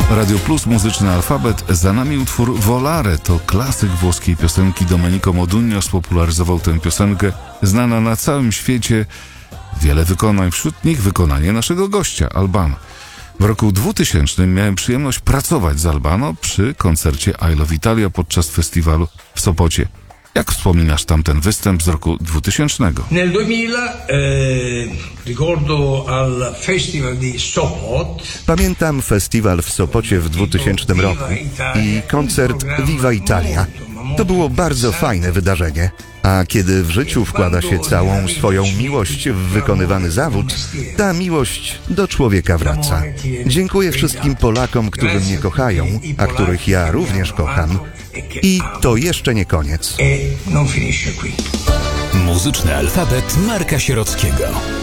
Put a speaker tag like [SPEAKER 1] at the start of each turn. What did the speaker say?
[SPEAKER 1] Radio Plus, muzyczny alfabet. Za nami utwór Volare. To klasyk włoskiej piosenki. Domenico Modugno spopularyzował tę piosenkę. Znana na całym świecie. Wiele wykonań, wśród nich wykonanie naszego gościa, Albano. W roku 2000 miałem przyjemność pracować z Albano przy koncercie I Love Italia podczas festiwalu w Sopocie. Jak wspominasz tamten występ z roku 2000?
[SPEAKER 2] Nel 2000 ricordo al Festival di Sopot.
[SPEAKER 3] Pamiętam festiwal w Sopocie w 2000 roku i koncert Viva Italia. To było bardzo fajne wydarzenie. A kiedy w życiu wkłada się całą swoją miłość w wykonywany zawód, ta miłość do człowieka wraca. Dziękuję wszystkim Polakom, którzy mnie kochają, a których ja również kocham. I to jeszcze nie koniec.
[SPEAKER 2] Non finisce qui.
[SPEAKER 4] Muzyczny alfabet Marka Sierockiego.